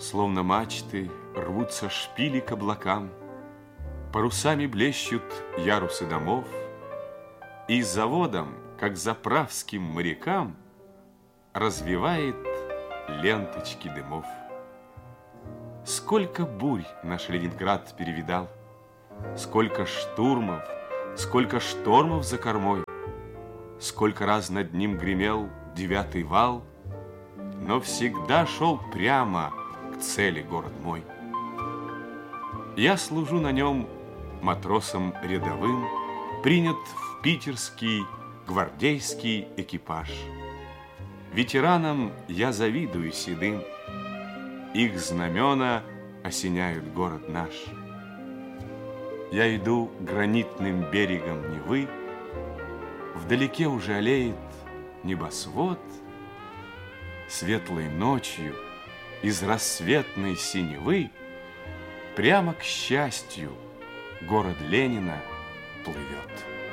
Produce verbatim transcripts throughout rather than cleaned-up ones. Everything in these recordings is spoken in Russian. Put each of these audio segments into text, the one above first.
Словно мачты рвутся шпили к облакам, парусами блещут ярусы домов, и заводом, как заправским морякам, развивает ленточки дымов. Сколько бурь наш Ленинград перевидал, сколько штурмов, сколько штормов за кормой, сколько раз над ним гремел девятый вал, но всегда шел прямо к цели город мой. Я служу на нем матросом рядовым, принят в питерский гвардейский экипаж. Ветеранам я завидую седым, их знамена осеняют город наш. Я иду гранитным берегом Невы, вдалеке уже алеет небосвод, светлой ночью из рассветной синевы прямо к счастью город Ленина плывет.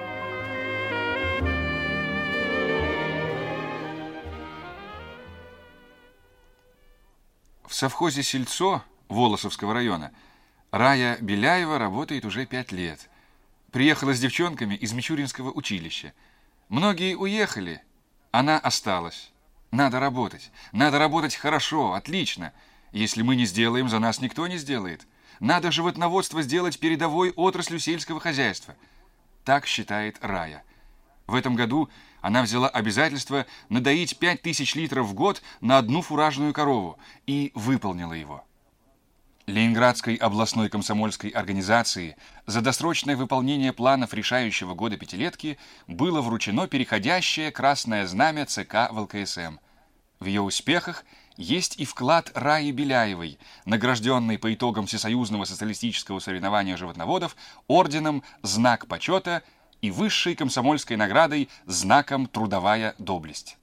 В совхозе «Сельцо» Волосовского района Рая Беляева работает уже пять лет. Приехала с девчонками из Мичуринского училища. Многие уехали, она осталась. Надо работать. Надо работать хорошо, отлично. Если мы не сделаем, за нас никто не сделает. Надо животноводство сделать передовой отраслью сельского хозяйства. Так считает Рая. В этом году она взяла обязательство надоить пять тысяч литров в год на одну фуражную корову и выполнила его. Ленинградской областной комсомольской организации за досрочное выполнение планов решающего года пятилетки было вручено переходящее красное знамя ЦК ВЛКСМ. В ее успехах есть и вклад Раи Беляевой, награжденной по итогам Всесоюзного социалистического соревнования животноводов орденом «Знак почета» и высшей комсомольской наградой знаком «Трудовая доблесть».